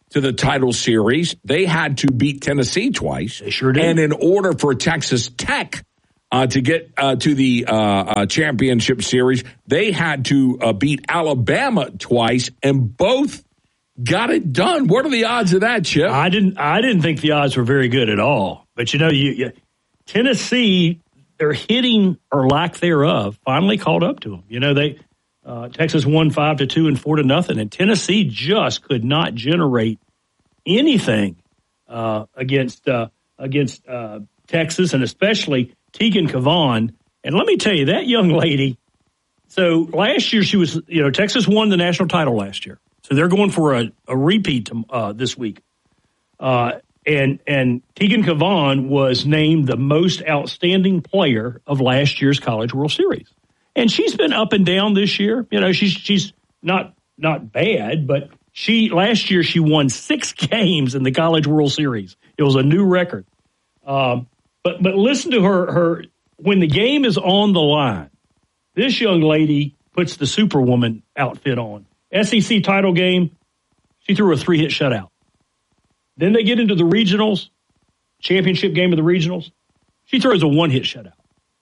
S4: to the title series, they had to beat Tennessee twice.
S5: They sure did.
S4: And in order for Texas Tech uh, to get uh, to the uh, uh, championship series, they had to uh, beat Alabama twice, and both got it done. What are the odds of that, Chip?
S5: I didn't. I didn't think the odds were very good at all. But you know, you, you Tennessee, their hitting or lack thereof, finally caught up to them. You know, they uh, Texas won five to two and four to nothing, and Tennessee just could not generate anything uh, against uh, against uh, Texas, and especially Tegan Cavan. And let me tell you, that young lady. So last year she was, you know, Texas won the national title last year. So they're going for a, a repeat to, uh, this week. Uh, and and Tegan Cavan was named the most outstanding player of last year's College World Series. And she's been up and down this year. You know, she's she's not not bad, but she last year she won six games in the College World Series. It was a new record. Um, but but listen to her her when the game is on the line. This young lady puts the Superwoman outfit on. S E C title game, she threw a three-hit shutout. Then they get into the regionals, championship game of the regionals. She throws a one-hit shutout.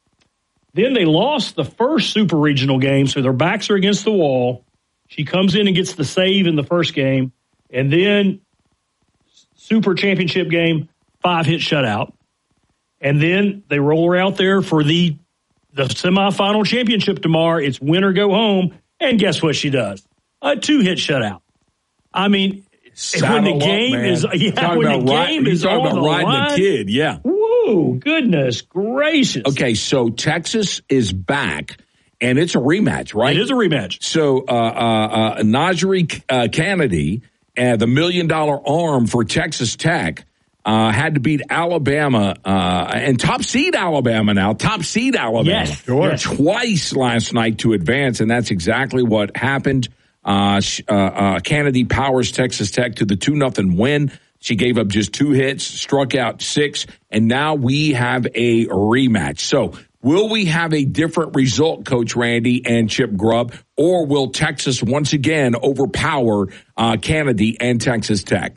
S5: Then they lost the first super regional game, so their backs are against the wall. She comes in and gets the save in the first game. And then super championship game, five-hit shutout. And then they roll her out there for the, the semifinal championship tomorrow. It's win or go home. And guess what she does? A two-hit shutout. I mean,
S4: Saddle
S5: when the
S4: up,
S5: game
S4: man.
S5: is yeah,
S4: talking
S5: when
S4: about
S5: the
S4: ride,
S5: game is
S4: talking
S5: on
S4: about
S5: the
S4: riding
S5: line,
S4: the kid, yeah.
S5: Whoa, goodness gracious.
S4: Okay, so Texas is back, and it's a rematch, right?
S5: It is a rematch.
S4: So uh, uh, uh, Najee uh, Kennedy, uh, the million-dollar arm for Texas Tech, Uh, had to beat Alabama uh, and top seed Alabama now, top seed Alabama
S5: yes, sure.
S4: twice last night to advance, and that's exactly what happened. Uh, uh, uh, Kennedy powers Texas Tech to the two nothing win. She gave up just two hits, struck out six, and now we have a rematch. So will we have a different result, Coach Randy and Chip Grubb, or will Texas once again overpower uh, Kennedy and Texas Tech?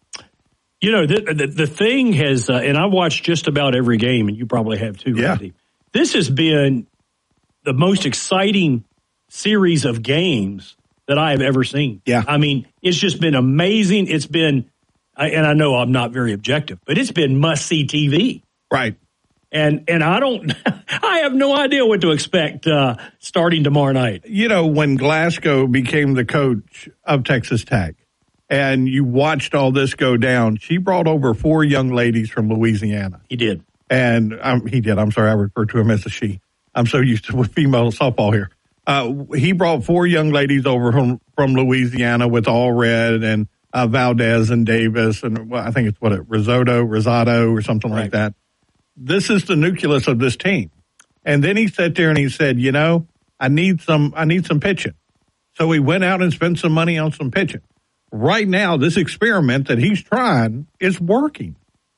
S5: You know, the, the, the thing has, uh, and I watched just about every game, and you probably have too,
S6: yeah.
S5: Randy. This has been the most exciting series of games that I have ever seen.
S6: Yeah.
S5: I mean, it's just been amazing. It's been, and I know I'm not very objective, but it's been must-see T V.
S6: Right.
S5: And and I don't, I have no idea what to expect uh, starting tomorrow night.
S6: You know, when Glasgow became the coach of Texas Tech, and you watched all this go down, she brought over four young ladies from Louisiana.
S5: He did.
S6: And um, he did. I'm sorry, I refer to him as a she. I'm so used to with female softball here. Uh, he brought four young ladies over from, from Louisiana with Allred and uh, Valdez and Davis. And well, I think it's what, it, Risotto, Risotto or something
S5: right.
S6: like that. This is the nucleus of this team. And then he sat there and he said, you know, I need some, I need some pitching. So he went out and spent some money on some pitching. Right now, this experiment that he's trying is working.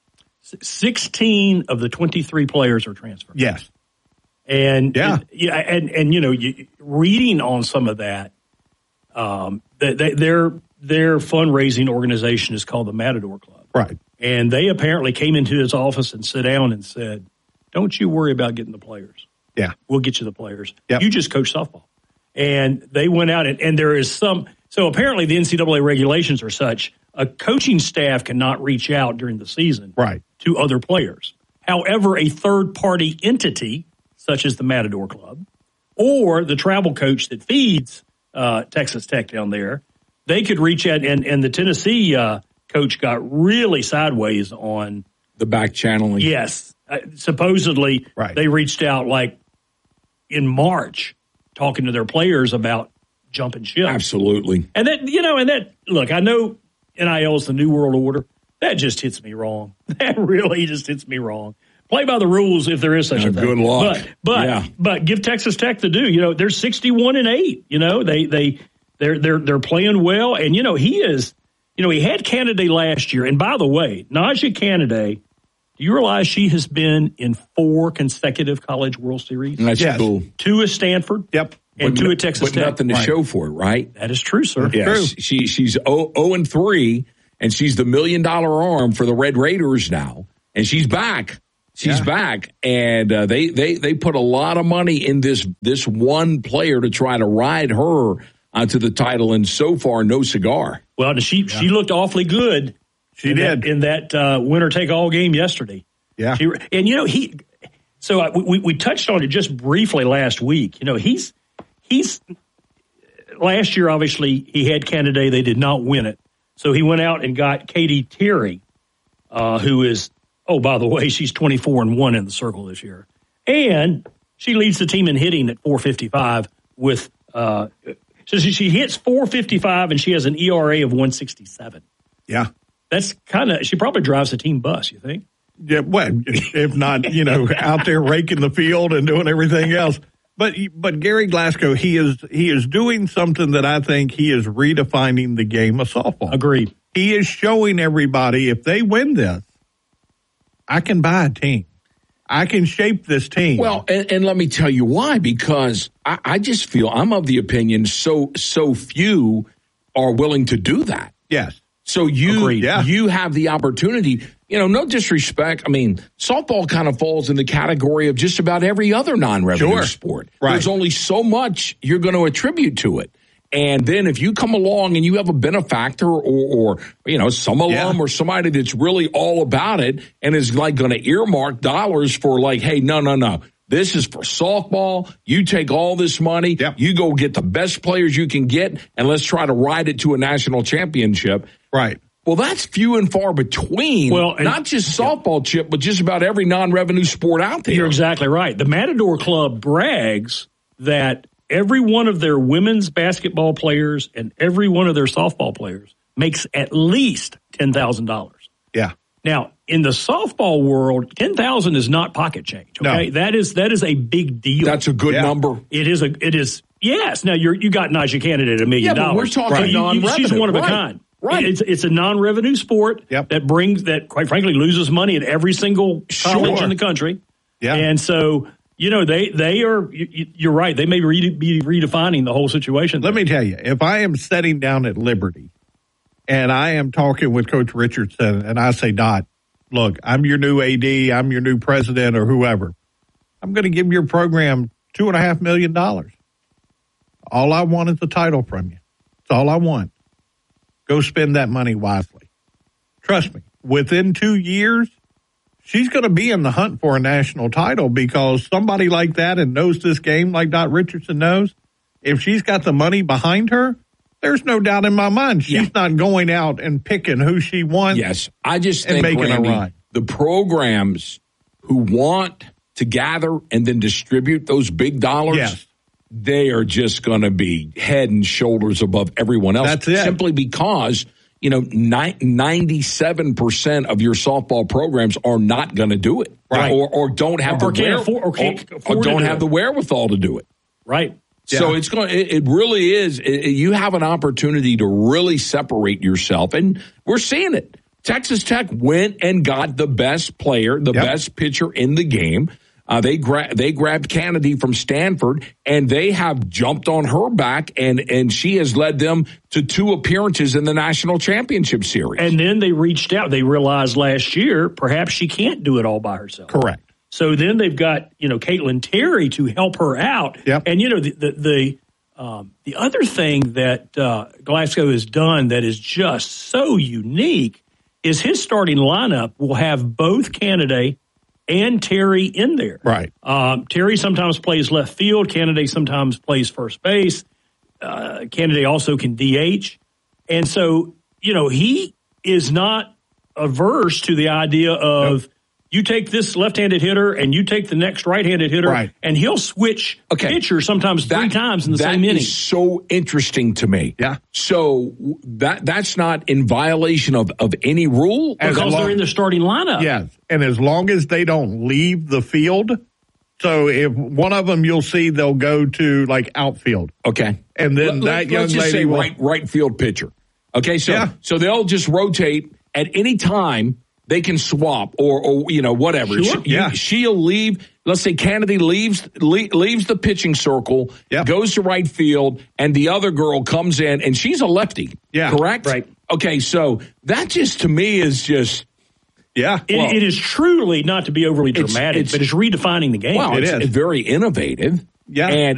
S5: sixteen of the twenty-three players are transferred.
S6: Yes.
S5: And,
S6: yeah.
S5: and, yeah, and, and you know, you, reading on some of that, um, they, they, their, their fundraising organization is called the Matador Club.
S6: Right.
S5: And they apparently came into his office and sat down and said, don't you worry about getting the players.
S6: Yeah.
S5: We'll get you the players.
S6: Yep.
S5: You just coach softball. And they went out and, and there is some, so apparently the N C double A regulations are such, a coaching staff cannot reach out during the season
S6: right.
S5: to other players. However, a third-party entity, such as the Matador Club, or the travel coach that feeds uh, Texas Tech down there, they could reach out, and, and the Tennessee uh, coach got really sideways on
S4: the back channeling.
S5: Yes. Uh, supposedly,
S6: right.
S5: they reached out like in March talking to their players about jumping ship.
S4: Absolutely.
S5: And that, you know, and that, look, I know N I L is the New World Order. That just hits me wrong. That really just hits me wrong. Play by the rules if there is such
S4: uh,
S5: a thing.
S4: Good luck.
S5: But but
S4: yeah.
S5: but give Texas Tech the due. You know, they're sixty-one and eight. You know, they they they're they're they're playing well. And you know, he is. You know, he had Canada last year. And by the way, Najee Canada, do you realize she has been in four consecutive College World Series?
S4: That's
S6: yes.
S4: cool.
S5: Two at Stanford.
S6: Yep.
S5: And
S4: but
S5: two
S4: no,
S5: at Texas
S4: but
S5: Tech.
S4: nothing to
S5: right.
S4: show for it, right?
S5: That is true, sir.
S4: Yeah,
S6: true.
S4: she she's oh and three, and she's the million dollar arm for the Red Raiders now, and she's back. She's yeah. back, and uh, they they they put a lot of money in this this one player to try to ride her uh, to the title, and so far, no cigar.
S5: Well, she yeah. she looked awfully good.
S6: She
S5: in
S6: did
S5: that, in that uh, winner take all game yesterday.
S6: Yeah,
S5: she, and you know he. So uh, we we touched on it just briefly last week. You know he's he's last year obviously he had Canada. They did not win it, so he went out and got Katie Terry, uh, who is. Oh, by the way, she's twenty-four and one in the circle this year. And she leads the team in hitting at four fifty-five with uh, so she, she hits four fifty-five and she has an E R A of one sixty-seven.
S6: Yeah.
S5: That's kind of she probably drives the team bus, you think?
S6: Yeah, well, if not, you know, out there raking the field and doing everything else. But but Gary Glasgow, he is he is doing something that I think he is redefining the game of softball.
S5: Agreed.
S6: He is showing everybody if they win this, I can buy a team. I can shape this team.
S4: Well, and, and let me tell you why. Because I, I just feel I'm of the opinion so so few are willing to do that.
S6: Yes.
S4: So you
S6: yeah.
S4: you have the opportunity. You know, no disrespect. I mean, softball kind of falls in the category of just about every other non-revenue
S6: sure.
S4: sport.
S6: Right.
S4: There's only so much you're going to attribute to it. And then if you come along and you have a benefactor or, or you know, some alum
S6: yeah.
S4: or somebody that's really all about it and is like going to earmark dollars for like, hey, no, no, no. This is for softball. You take all this money.
S6: Yep.
S4: You go get the best players you can get, and let's try to ride it to a national championship.
S6: Right.
S4: Well, that's few and far between. Well, not just softball, Chip, but just about every non-revenue sport out there.
S5: You're exactly right. The Matador Club brags that every one of their women's basketball players and every one of their softball players makes at least ten thousand dollars.
S6: Yeah.
S5: Now, in the softball world, ten thousand dollars is not pocket change. Okay,
S6: no.
S5: that is that is a big deal.
S4: That's a good
S6: yeah.
S4: number.
S5: It is a it is yes. Now you're you got Najee Kennedy at a million
S4: yeah,
S5: dollars.
S4: But we're talking
S5: right.
S4: non-revenue.
S5: She's one of
S4: right.
S5: a kind.
S4: Right.
S5: It's it's a non-revenue sport
S6: yep.
S5: that brings that quite frankly loses money at every single college
S6: sure.
S5: in the country.
S6: Yeah.
S5: And so, you know, they they are you, you're right. They may be, be redefining the whole situation.
S6: Let me tell you, if I am sitting down at Liberty and I am talking with Coach Richardson and I say, Dot, look, I'm your new A D, I'm your new president or whoever. I'm going to give your program two and a half million dollars. All I want is the title from you. That's all I want. Go spend that money wisely. Trust me, within two years, she's going to be in the hunt for a national title because somebody like that and knows this game like Dot Richardson knows, if she's got the money behind her, there's no doubt in my mind she's yeah. not going out and picking who she wants.
S4: Yes, I just think,
S6: making
S4: Randy,
S6: a run.
S4: The programs who want to gather and then distribute those big dollars,
S6: yes.
S4: they are just going to be head and shoulders above everyone else.
S6: That's it.
S4: Simply because, you know, ninety-seven percent of your softball programs are not going to do it.
S5: Right.
S4: Or, or don't have
S5: or,
S4: the
S5: or
S4: where,
S5: afford, or, can't
S4: or,
S5: afford
S4: or don't
S5: to do
S4: have
S5: it.
S4: the wherewithal to do it.
S5: Right.
S4: So
S6: Yeah.
S4: it's going. It, it really is. It, you have an opportunity to really separate yourself, and we're seeing it. Texas Tech went and got the best player, the
S6: Yep.
S4: best pitcher in the game. Uh, they gra- they grabbed Kennedy from Stanford, and they have jumped on her back, and and she has led them to two appearances in the national championship series.
S5: And then they reached out. They realized last year perhaps she can't do it all by herself.
S6: Correct.
S5: So then they've got, you know, Caitlin Terry to help her out.
S6: Yep.
S5: And, you know, the the the, um, the other thing that uh, Glasgow has done that is just so unique is his starting lineup will have both Canada and Terry in there.
S6: Right.
S5: Um, Terry sometimes plays left field. Canada sometimes plays first base. Uh, Canada also can D H. And so, you know, he is not averse to the idea of nope. you take this left-handed hitter and you take the next right-handed hitter,
S6: right.
S5: and he'll switch
S4: okay.
S5: pitchers sometimes
S4: that,
S5: three times in the
S4: that
S5: same inning.
S4: That is so interesting to me.
S6: Yeah.
S4: So that that's not in violation of, of any rule?
S5: Because long, they're in the starting lineup.
S6: Yes, and as long as they don't leave the field, so if one of them you'll see they'll go to like outfield.
S4: Okay.
S6: And then
S4: Let,
S6: that young
S4: let's just
S6: lady
S4: say
S6: will,
S4: right, right field pitcher. Okay, so
S6: yeah.
S4: so they'll just rotate at any time. They can swap or, or you know, whatever.
S6: Sure.
S4: She,
S6: yeah.
S4: She'll leave. Let's say Kennedy leaves le- leaves the pitching circle,
S6: yep.
S4: goes to right field, and the other girl comes in, and she's a lefty.
S6: Yeah.
S4: Correct?
S5: Right.
S4: Okay, so that just to me is just.
S6: Yeah,
S5: it,
S4: well,
S5: it is truly not to be overly dramatic,
S4: it's, it's,
S5: but it's redefining the game.
S4: Well,
S5: it
S4: it's
S5: is
S4: very innovative.
S6: Yeah.
S4: And